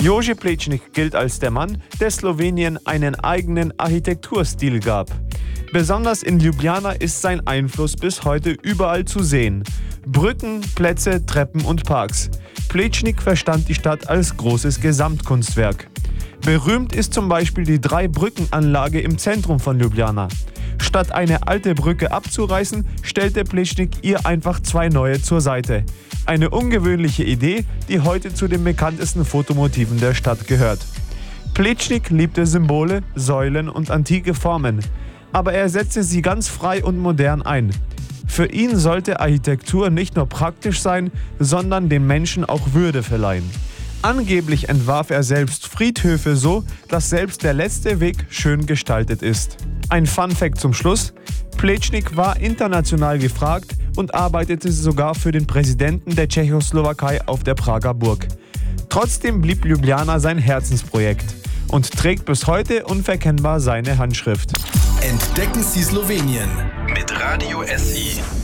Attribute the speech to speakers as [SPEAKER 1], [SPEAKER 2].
[SPEAKER 1] Jože Plečnik gilt als der Mann, der Slowenien einen eigenen Architekturstil gab. Besonders in Ljubljana ist sein Einfluss bis heute überall zu sehen. Brücken, Plätze, Treppen und Parks. Plečnik verstand die Stadt als großes Gesamtkunstwerk. Berühmt ist zum Beispiel die Drei-Brücken-Anlage im Zentrum von Ljubljana. Statt eine alte Brücke abzureißen, stellte Plečnik ihr einfach 2 neue zur Seite. Eine ungewöhnliche Idee, die heute zu den bekanntesten Fotomotiven der Stadt gehört. Plečnik liebte Symbole, Säulen und antike Formen, aber er setzte sie ganz frei und modern ein. Für ihn sollte Architektur nicht nur praktisch sein, sondern den Menschen auch Würde verleihen. Angeblich entwarf er selbst Friedhöfe so, dass selbst der letzte Weg schön gestaltet ist. Ein Funfact zum Schluss: Plečnik war international gefragt und arbeitete sogar für den Präsidenten der Tschechoslowakei auf der Prager Burg. Trotzdem blieb Ljubljana sein Herzensprojekt und trägt bis heute unverkennbar seine Handschrift.
[SPEAKER 2] Entdecken Sie Slowenien mit Radio SI.